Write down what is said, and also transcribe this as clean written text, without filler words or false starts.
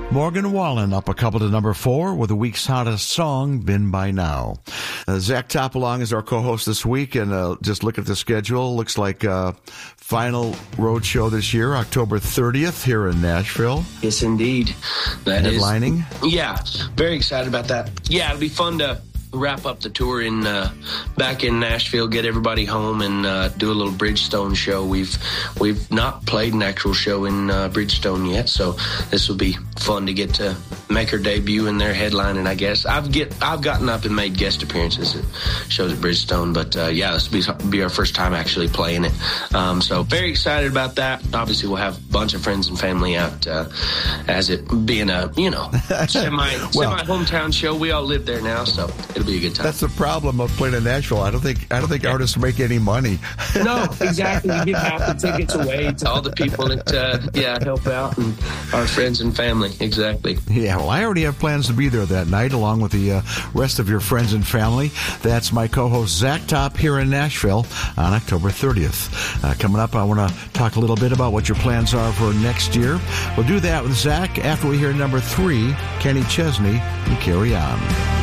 Morgan Wallen up a couple to number 4 with the week's hottest song, Been By Now. Zach Topalong is our co-host this week, and just look at the schedule. Looks like final road show this year, October 30th here in Nashville. Yes, indeed. That Headlining. Yeah, very excited about that. Yeah, it'll be fun to wrap up the tour in back in Nashville, get everybody home, and do a little Bridgestone show. We've not played an actual show in Bridgestone yet, so this will be fun to get to make our debut in their headlining. I guess I've gotten up and made guest appearances at shows at Bridgestone, but yeah, this will be our first time actually playing it. So very excited about that. Obviously, we'll have a bunch of friends and family out, as it being a semi hometown show. We all live there now, so it'll be a good time. That's the problem of playing in Nashville. I don't think artists make any money. No, exactly. You give half the tickets away to all the people that help out, and our friends and family. Exactly. Yeah, well, I already have plans to be there that night along with the rest of your friends and family. That's my co-host Zach Top here in Nashville on October 30th. Coming up, I want to talk a little bit about what your plans are for next year. We'll do that with Zach after we hear number 3, Kenny Chesney, and Carry On.